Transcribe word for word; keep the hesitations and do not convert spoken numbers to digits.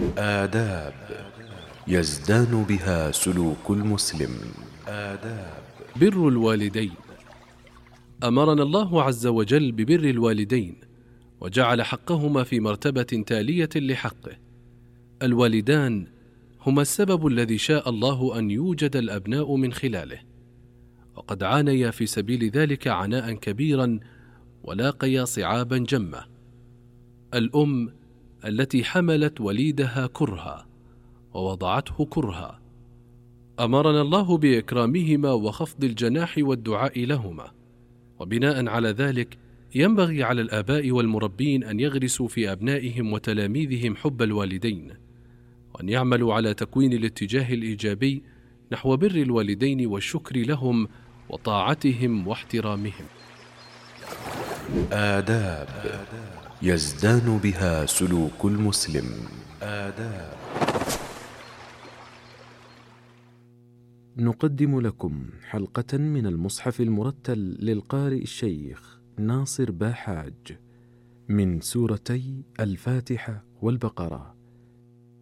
آداب يزدان بها سلوك المسلم. آداب بر الوالدين. أمرنا الله عز وجل ببر الوالدين، وجعل حقهما في مرتبة تالية لحقه. الوالدان هما السبب الذي شاء الله أن يوجد الأبناء من خلاله، وقد عانيا في سبيل ذلك عناء كبيرا ولاقيا صعابا جمة. الأم التي حملت وليدها كرها ووضعته كرها، أمرنا الله بإكرامهما وخفض الجناح والدعاء لهما. وبناء على ذلك ينبغي على الآباء والمربين أن يغرسوا في أبنائهم وتلاميذهم حب الوالدين، وأن يعملوا على تكوين الاتجاه الإيجابي نحو بر الوالدين والشكر لهم وطاعتهم واحترامهم. آداب يزدان بها سلوك المسلم. آداب. نقدم لكم حلقة من المصحف المرتل للقارئ الشيخ ناصر باحاج من سورتي الفاتحة والبقرة.